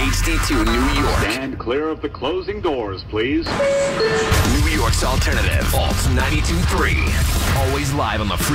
HD2 New York. Stand clear of the closing doors, please. New York's alternative. Alt 92.3. Always live on the free